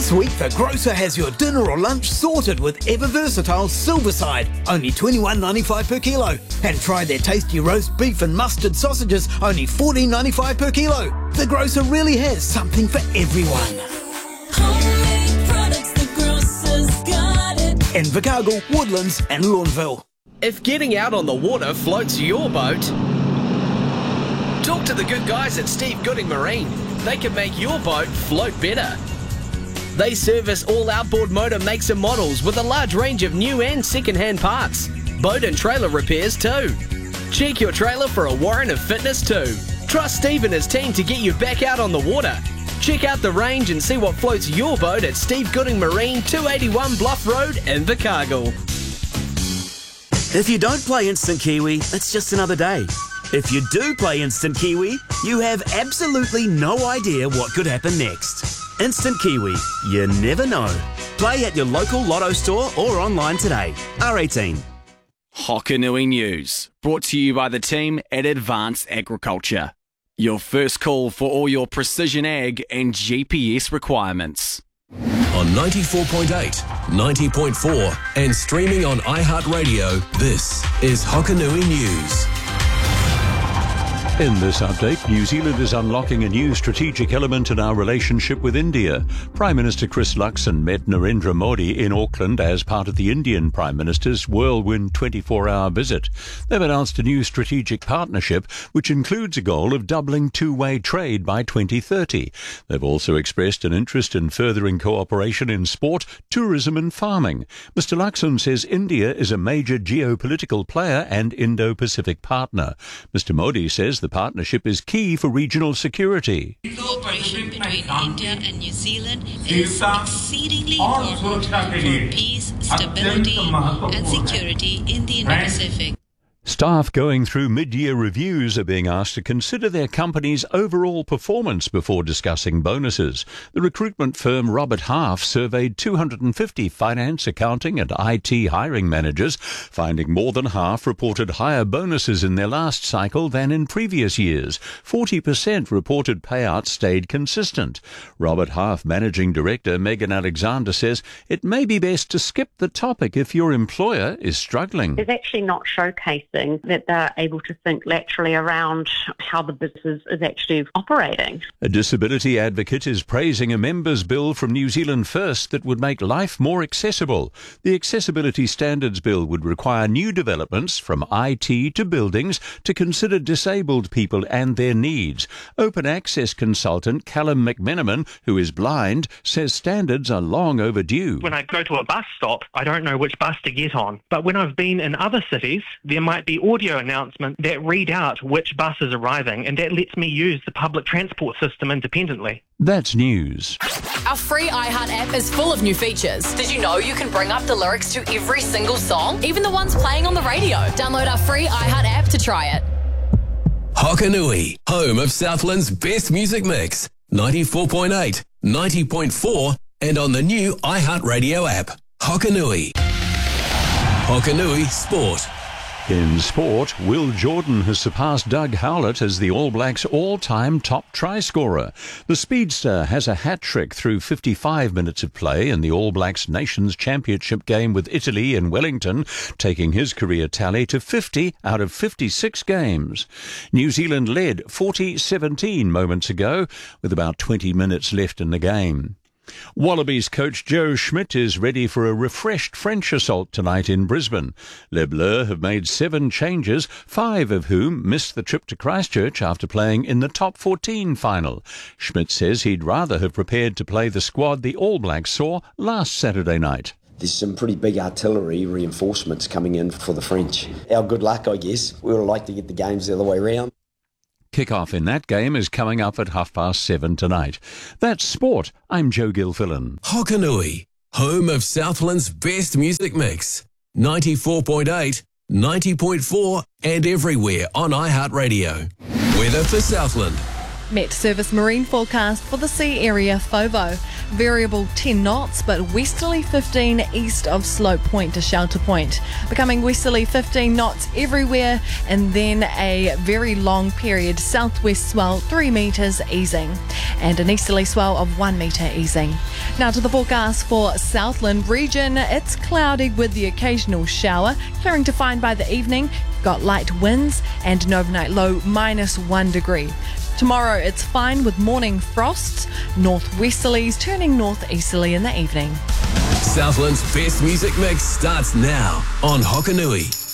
This week, the grocer has your dinner or lunch sorted with Ever Versatile Silverside, only $21.95 per kilo. And try their tasty roast beef and mustard sausages, only $14.95 per kilo. The grocer really has something for everyone. Homemade products, the grocer's got it. In Invercargill, Woodlands and Lawnville. If getting out on the water floats your boat, talk to the good guys at Steve Gooding Marine. They can make your boat float better. They service all outboard motor makes and models with a large range of new and second-hand parts. Boat and trailer repairs too. Check your trailer for a warrant of fitness too. Trust Steve and his team to get you back out on the water. Check out the range and see what floats your boat at Steve Gooding Marine, 281 Bluff Road, Invercargill. If you don't play Instant Kiwi, it's just another day. If you do play Instant Kiwi, you have absolutely no idea what could happen next. Instant Kiwi, you never know. Play at your local Lotto store or online today. R18. Hokanui News, brought to you by the team at Advanced Agriculture. Your first call for all your precision ag and GPS requirements. On 94.8, 90.4 and streaming on iHeartRadio, this is Hokanui News. In this update, New Zealand is unlocking a new strategic element in our relationship with India. Prime Minister Chris Luxon met Narendra Modi in Auckland as part of the Indian Prime Minister's whirlwind 24-hour visit. They've announced a new strategic partnership which includes a goal of doubling two-way trade by 2030. They've also expressed an interest in furthering cooperation in sport, tourism and farming. Mr. Luxon says India is a major geopolitical player and Indo-Pacific partner. Mr. Modi says the partnership is key for regional security. Cooperation between India and New Zealand is exceedingly important for peace, stability and security in the Indo-Pacific. Staff going through mid-year reviews are being asked to consider their company's overall performance before discussing bonuses. The recruitment firm Robert Half surveyed 250 finance, accounting and IT hiring managers, finding more than half reported higher bonuses in their last cycle than in previous years. 40% reported payouts stayed consistent. Robert Half Managing Director Megan Alexander says it may be best to skip the topic if your employer is struggling. It's actually not showcasing that they're able to think laterally around how the business is actually operating. A disability advocate is praising a members' bill from New Zealand First that would make life more accessible. The Accessibility Standards Bill would require new developments from IT to buildings to consider disabled people and their needs. Open access consultant Callum McMenamin, who is blind, says standards are long overdue. When I go to a bus stop, I don't know which bus to get on. But when I've been in other cities, there might be audio announcements that read out which bus is arriving, and that lets me use the public transport system independently. That's news. Our free iHeart app is full of new features. Did you know you can bring up the lyrics to every single song, even the ones playing on the radio? Download our free iHeart app to try it. Hokanui, home of Southland's best music mix. 94.8, 90.4 and on the new iHeartRadio app. Hokanui. Hokanui Sport. In sport, Will Jordan has surpassed Doug Howlett as the All Blacks' all-time top try scorer. The speedster has a hat-trick through 55 minutes of play in the All Blacks Nations Championship game with Italy in Wellington, taking his career tally to 50 out of 56 games. New Zealand led 40-17 moments ago, with about 20 minutes left in the game. Wallabies coach Joe Schmidt is ready for a refreshed French assault tonight in Brisbane. Les Bleus have made 7 changes, 5 of whom missed the trip to Christchurch after playing in the top 14 final. Schmidt says he'd rather have prepared to play the squad the All Blacks saw last Saturday night. There's some pretty big artillery reinforcements coming in for the French. Our good luck, I guess. We would like to get the games the other way round. Kick-off in that game is coming up at 7:30 tonight. That's sport. I'm Joe Gilfillan. Hokanui, home of Southland's best music mix. 94.8, 90.4 and everywhere on iHeartRadio. Weather for Southland. Met Service marine forecast for the sea area FOVO. Variable 10 knots, but westerly 15 east of Slope Point to Shelter Point. Becoming westerly 15 knots everywhere, and then a very long period southwest swell 3 metres easing, and an easterly swell of 1 metre easing. Now to the forecast for Southland region. It's cloudy with the occasional shower, clearing to find by the evening. Got light winds and an overnight low -1 degree. Tomorrow it's fine with morning frosts, northwesterlies turning northeasterly in the evening. Southland's best music mix starts now on Hokanui.